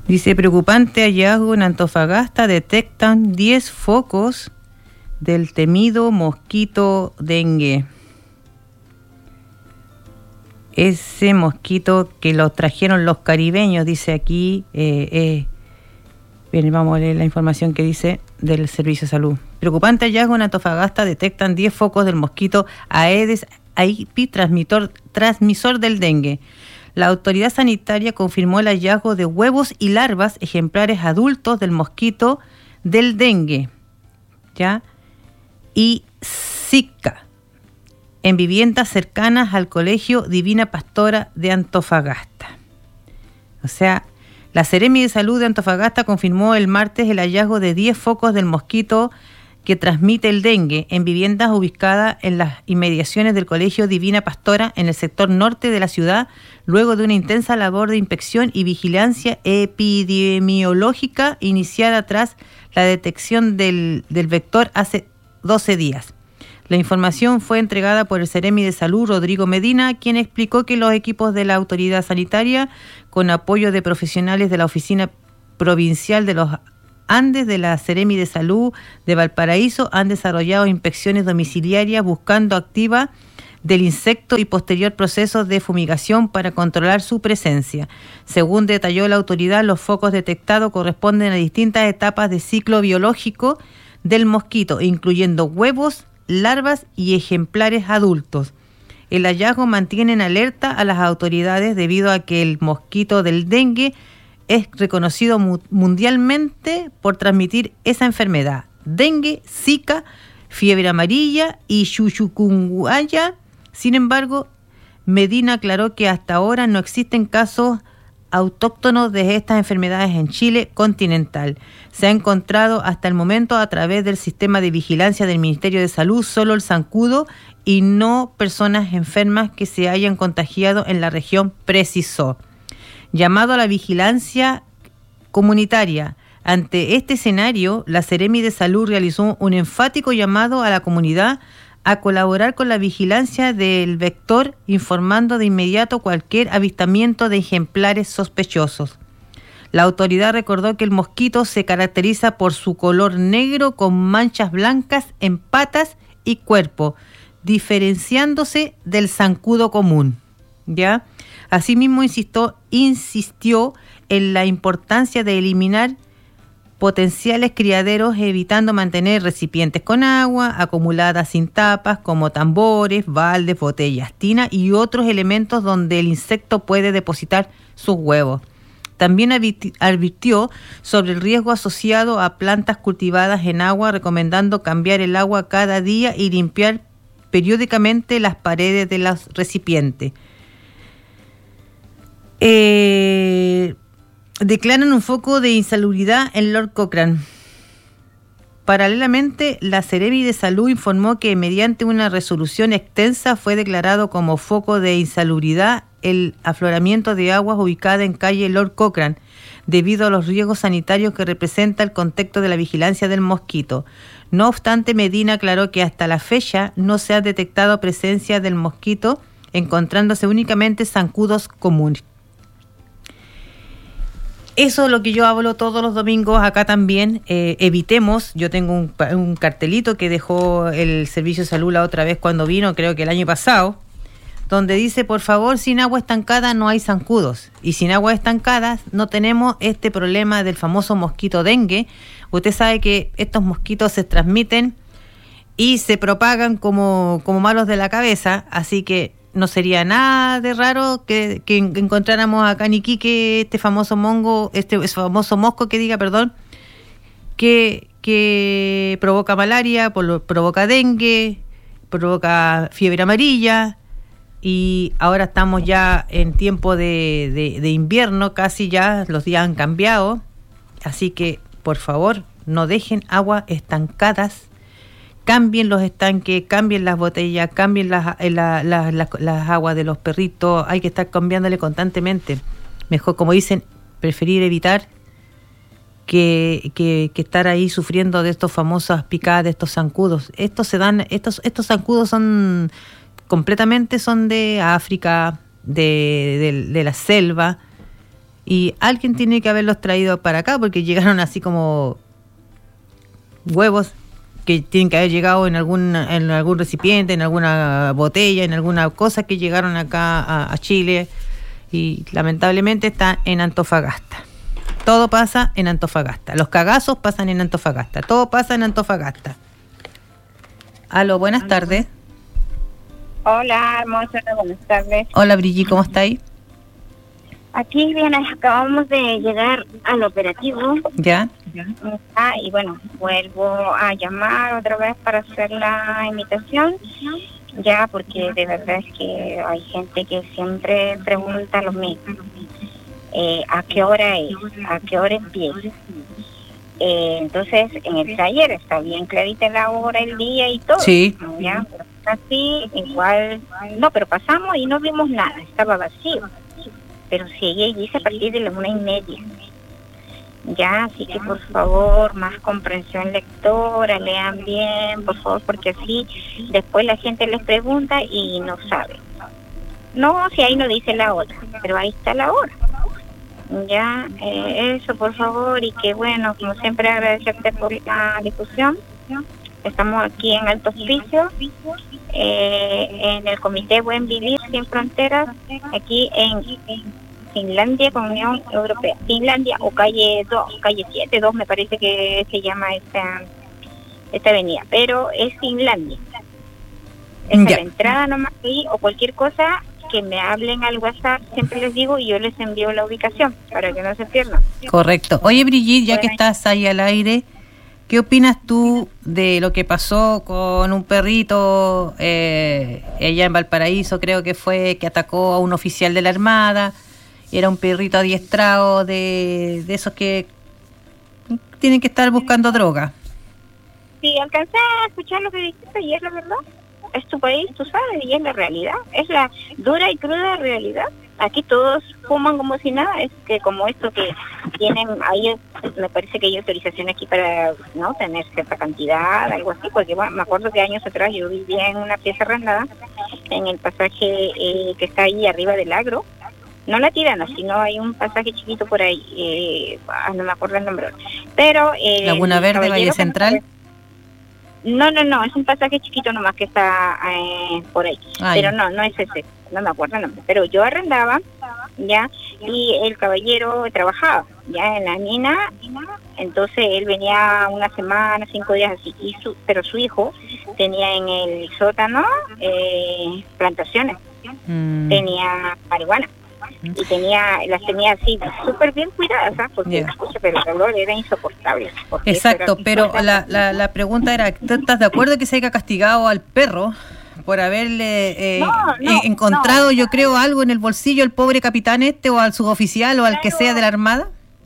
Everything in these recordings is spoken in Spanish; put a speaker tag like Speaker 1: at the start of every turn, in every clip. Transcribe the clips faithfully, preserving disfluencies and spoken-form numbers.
Speaker 1: Dice, preocupante hallazgo en Antofagasta, detectan diez focos del temido mosquito dengue. Ese mosquito que lo trajeron los caribeños, dice aquí, eh, eh, bien, vamos a leer la información que dice del Servicio de Salud. Preocupante hallazgo en Antofagasta, detectan diez focos del mosquito Aedes aegypti, transmisor, transmisor del dengue. La autoridad sanitaria confirmó el hallazgo de huevos y larvas ejemplares adultos del mosquito del dengue, ¿ya? Y Zika en viviendas cercanas al Colegio Divina Pastora de Antofagasta. O sea, la Seremi de Salud de Antofagasta confirmó el martes el hallazgo de diez focos del mosquito que transmite el dengue en viviendas ubicadas en las inmediaciones del Colegio Divina Pastora en el sector norte de la ciudad, luego de una intensa labor de inspección y vigilancia epidemiológica iniciada tras la detección del, del vector hace doce días. La información fue entregada por el Seremi de Salud, Rodrigo Medina, quien explicó que los equipos de la autoridad sanitaria, con apoyo de profesionales de la Oficina Provincial de los Andes de la Seremi de Salud de Valparaíso, han desarrollado inspecciones domiciliarias buscando activa del insecto y posterior proceso de fumigación para controlar su presencia. Según detalló la autoridad, los focos detectados corresponden a distintas etapas de ciclo biológico del mosquito, incluyendo huevos, larvas y ejemplares adultos. El hallazgo mantiene en alerta a las autoridades debido a que el mosquito del dengue es reconocido mu- mundialmente por transmitir esa enfermedad: dengue, zika, fiebre amarilla y chikungunya. Sin embargo, Medina aclaró que hasta ahora no existen casos autóctonos de estas enfermedades en Chile continental. Se ha encontrado hasta el momento a través del sistema de vigilancia del Ministerio de Salud solo el zancudo y no personas enfermas que se hayan contagiado en la región, precisó. Llamado a la vigilancia comunitaria. Ante este escenario, la Seremi de Salud realizó un enfático llamado a la comunidad a colaborar con la vigilancia del vector, informando de inmediato cualquier avistamiento de ejemplares sospechosos. La autoridad recordó que el mosquito se caracteriza por su color negro con manchas blancas en patas y cuerpo, diferenciándose del zancudo común, ¿ya? Asimismo, insistió, insistió en la importancia de eliminar potenciales criaderos, evitando mantener recipientes con agua acumuladas sin tapas, como tambores, baldes, botellas, tina y otros elementos donde el insecto puede depositar sus huevos. También advirtió sobre el riesgo asociado a plantas cultivadas en agua, recomendando cambiar el agua cada día y limpiar periódicamente las paredes de los recipientes. Eh, declaran un foco de insalubridad en Lord Cochrane. Paralelamente, la Seremi de Salud informó que mediante una resolución extensa fue declarado como foco de insalubridad el afloramiento de aguas ubicada en calle Lord Cochrane, debido a los riesgos sanitarios que representa el contexto de la vigilancia del mosquito. No obstante, Medina aclaró que hasta la fecha no se ha detectado presencia del mosquito, encontrándose únicamente zancudos comunes. Eso es lo que yo hablo todos los domingos acá también. Eh, evitemos, yo tengo un, un cartelito que dejó el Servicio de Salud la otra vez cuando vino, creo que el año pasado, donde dice, por favor, sin agua estancada no hay zancudos. Y sin agua estancada no tenemos este problema del famoso mosquito dengue. Usted sabe que estos mosquitos se transmiten y se propagan como, como malos de la cabeza, así que no sería nada de raro que, que encontráramos acá en Iquique este famoso mongo, este famoso mosco que diga, perdón, que, que provoca malaria, provoca dengue, provoca fiebre amarilla, y ahora estamos ya en tiempo de, de, de invierno, casi ya los días han cambiado, así que por favor no dejen aguas estancadas. Cambien los estanques, cambien las botellas, cambien las, la, la, la, las aguas de los perritos. Hay que estar cambiándole constantemente. Mejor, como dicen, preferir evitar que, que, que estar ahí sufriendo de estos famosas picadas, de estos zancudos. Estos se dan, estos, estos zancudos son completamente son de África, de, de, de la selva. y alguien tiene que haberlos traído para acá porque llegaron así como huevos que tienen que haber llegado en algún en algún recipiente, en alguna botella, en alguna cosa que llegaron acá a, a Chile, y lamentablemente está en Antofagasta. Todo pasa en Antofagasta. Los cagazos pasan en Antofagasta. Todo pasa en Antofagasta. Aló, buenas tardes.
Speaker 2: Hola, hermosa, buenas tardes.
Speaker 1: Hola, Brigitte, ¿cómo estáis?
Speaker 2: Aquí bien, acabamos de llegar al operativo.
Speaker 1: ¿Ya?
Speaker 2: Ah, y bueno, vuelvo a llamar otra vez para hacer la invitación, ya, porque de verdad es que hay gente que siempre pregunta lo mismo. Eh, ¿A qué hora es? ¿A qué hora empieza? Eh, entonces, en el taller está bien clarita la hora, el día y todo.
Speaker 1: Sí.
Speaker 2: Ya, así, igual, no, pero pasamos y no vimos nada, estaba vacío. Pero si ella dice a partir de las una y media. Ya, así que por favor, más comprensión lectora, lean bien, por favor, porque así después la gente les pregunta y no sabe. No, si ahí no dice la hora, pero ahí está la hora. Ya, eh, eso por favor, y que bueno, como siempre agradecerte por la discusión. Estamos aquí en Alto Hospicio, eh, en el Comité Buen Vivir Sin Fronteras, aquí en Finlandia con Unión Europea. Finlandia o calle dos, calle siete dos me parece que se llama esta, esta avenida, pero es Finlandia. Es la entrada nomás ahí, o cualquier cosa que me hablen al WhatsApp, siempre les digo y yo les envío la ubicación para que no se pierdan.
Speaker 1: Correcto. Oye, Brigitte, ya que estás ahí al aire, ¿qué opinas tú de lo que pasó con un perrito eh, allá en Valparaíso? Creo que fue que atacó a un oficial de la Armada. Era un perrito adiestrado de, de esos que tienen que estar buscando droga.
Speaker 2: Sí, alcancé a escuchar lo que dijiste y es la verdad. Es tu país, tú sabes, y es la realidad. Es la dura y cruda realidad. Aquí todos fuman como si nada. Es que como esto que tienen ahí, me parece que hay autorización aquí para no tener cierta cantidad, algo así, porque bueno, me acuerdo que años atrás yo vivía en una pieza arrendada en el pasaje eh, que está ahí arriba del Agro. No la Tirana, sino hay un pasaje chiquito por ahí, eh, no me acuerdo el nombre. Pero eh,
Speaker 1: Laguna Verde, Valle Central.
Speaker 2: No, no, no, es un pasaje chiquito nomás que está eh, por ahí. Ay. Pero no, no es ese, no me acuerdo el nombre. Pero yo arrendaba, ya, y el caballero trabajaba, ya, en la mina. Entonces él venía una semana, cinco días así, y su, pero su hijo tenía en el sótano eh, plantaciones, mm. tenía marihuana. Y tenía, las tenía así súper bien cuidadas, ¿sabes? Porque yeah. escucha, pero el olor era insoportable.
Speaker 1: Exacto, pero la, la, la pregunta era, ¿tú estás de acuerdo que se haya castigado al perro por haberle eh, no, no, eh, encontrado, no. yo creo, algo en el bolsillo al pobre capitán este, o al suboficial, o al claro. que sea de la Armada?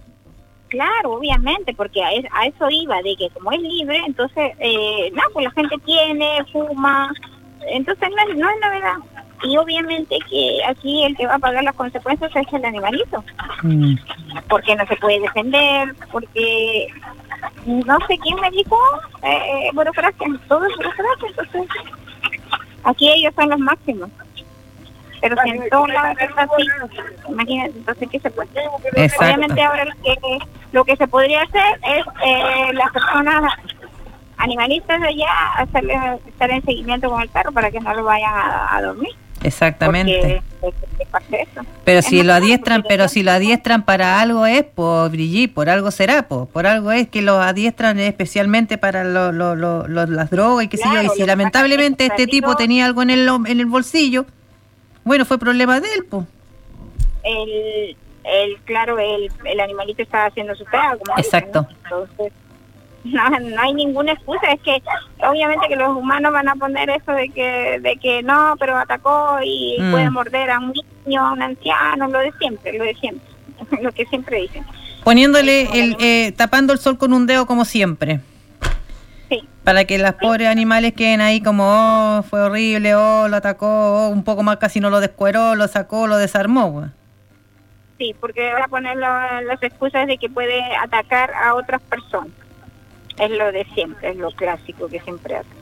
Speaker 2: Claro, obviamente, porque a, es, a eso iba, de que como es libre, entonces, eh, no, pues la gente tiene, fuma, entonces no es, no es novedad. Y obviamente que aquí el que va a pagar las consecuencias es el animalito. Mm. Porque no se puede defender, porque no sé quién me dijo, eh, burocracia, todo es burocracia, entonces aquí ellos son los máximos. Pero si en todos lados es así, imagínate, entonces ¿qué se puede hacer?
Speaker 1: Exacto.
Speaker 2: Obviamente ahora lo que, lo que se podría hacer es eh, las personas animalistas de allá hacerle, estar en seguimiento con el perro para que no lo vayan a, a dormir.
Speaker 1: Exactamente.
Speaker 2: Porque, porque eso.
Speaker 1: Pero es si lo adiestran, pero si lo adiestran para algo es, por Brigitte, por algo será, por, por algo es que lo adiestran especialmente para lo, lo, lo, lo, las drogas y qué claro, sé yo. Y si lamentablemente este tipo tenía algo en el en el bolsillo, bueno, fue problema de él, pues.
Speaker 2: El, el, claro, el, el animalito estaba haciendo su pega, como
Speaker 1: exacto.
Speaker 2: Dicen, ¿no? Entonces, no, no hay ninguna excusa, es que obviamente que los humanos van a poner eso de que de que no, pero atacó y mm. puede morder a un niño, a un anciano, lo de siempre, lo de siempre, lo que siempre dicen.
Speaker 1: Poniéndole, el, eh, tapando el sol con un dedo como siempre.
Speaker 2: Sí.
Speaker 1: Para que los sí. pobres animales queden ahí como, oh, fue horrible, oh, lo atacó, oh, un poco más casi no lo descueró, lo sacó, lo desarmó. Güey.
Speaker 2: Sí, porque van a poner lo, las excusas de que puede atacar a otras personas. Es lo de siempre, es lo clásico que siempre hace.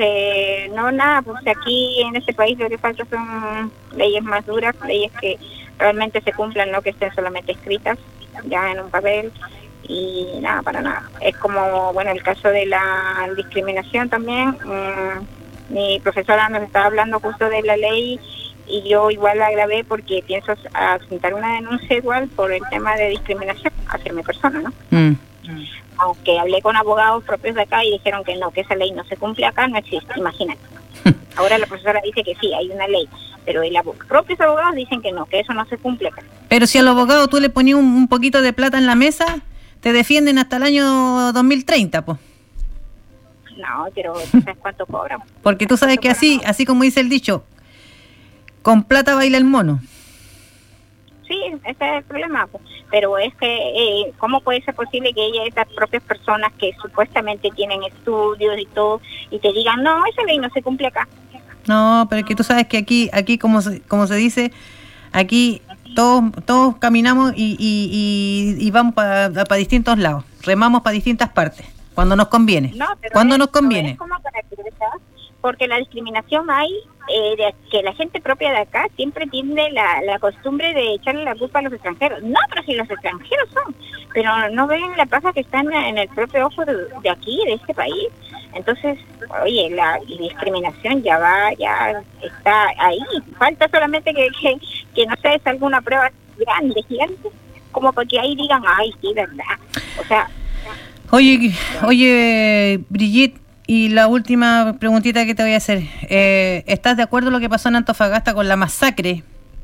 Speaker 2: Entonces, no, nada, pues aquí en este país lo que falta son leyes más duras, leyes que realmente se cumplan, no que estén solamente escritas ya en un papel y nada, para nada. Es como, bueno, el caso de la discriminación también, mmm, mi profesora nos estaba hablando justo de la ley y yo igual la grabé porque pienso asentar una denuncia igual por el tema de discriminación hacia mi persona, ¿no? Mm. Aunque hablé con abogados propios de acá y dijeron que no, que esa ley no se cumple acá, no existe, imagínate. Ahora la profesora dice que sí, hay una ley, pero los propios abogados dicen que no, que eso no se cumple acá.
Speaker 1: Pero si a los abogados tú le ponías un, un poquito de plata en la mesa, te defienden hasta el año dos mil treinta, pues.
Speaker 2: No, pero ¿tú sabes cuánto cobran?
Speaker 1: Porque tú sabes que así, así como dice el dicho, con plata baila el mono.
Speaker 2: Sí, ese es el problema, pues. Pero es que, eh, ¿cómo puede ser posible que ellas, esas propias personas que supuestamente tienen estudios y todo, y te digan, no, esa ley no se cumple acá?
Speaker 1: No, pero es que tú sabes que aquí, aquí como se, como se dice, aquí todos todos caminamos y, y, y, y vamos para pa distintos lados, remamos para distintas partes, cuando nos conviene.
Speaker 2: No, pero
Speaker 1: cuando
Speaker 2: es,
Speaker 1: nos conviene.
Speaker 2: Es como para que, porque la discriminación hay, eh, de que la gente propia de acá siempre tiene la, la costumbre de echarle la culpa a los extranjeros. No, pero si los extranjeros son, pero no ven la paja que está en, en el propio ojo de, de aquí, de este país. Entonces, oye, la discriminación ya va, ya está ahí. Falta solamente que, que, que no sé, es alguna prueba grande, gigante, como para que ahí digan, ay, sí, verdad. O sea...
Speaker 1: Oye, oye, Brigitte, y la última preguntita que te voy a hacer. Eh, ¿Estás de acuerdo con lo que pasó en Antofagasta con la masacre